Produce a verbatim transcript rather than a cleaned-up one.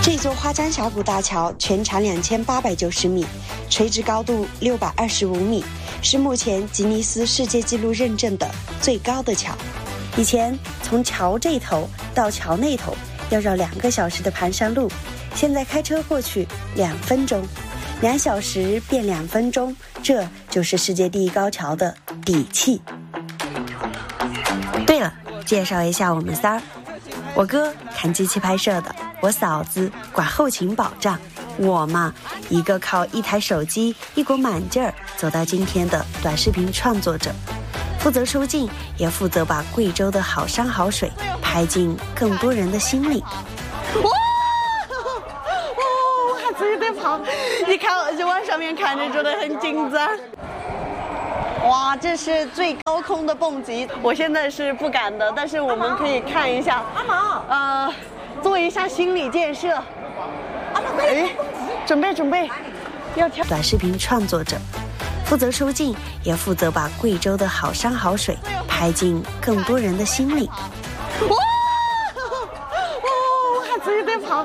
这座花江峡谷大桥全长两千八百九十米，垂直高度六百二十五米，是目前吉尼斯世界纪录认证的最高的桥。以前从桥这头到桥那头要绕两个小时的盘山路，现在开车过去两分钟，两小时变两分钟，这就是世界第一高桥的底气。对了，介绍一下我们仨儿，我哥看机器拍摄的，我嫂子管后勤保障，我嘛，一个靠一台手机一股满劲儿走到今天的短视频创作者，负责出镜，也负责把贵州的好山好水拍进更多人的心里。 哇！哦，我还真得跑，一看就往上面看着觉得很紧张。哇，这是最高空的蹦极，我现在是不敢的，但是我们可以看一下， 阿毛， 呃，做一下心理建设。 阿毛，快点蹦极， 准备准备，要跳。 短视频创作者，负责出镜，也负责把贵州的好山好水拍进更多人的心里。 哇！哦，我还真得跑。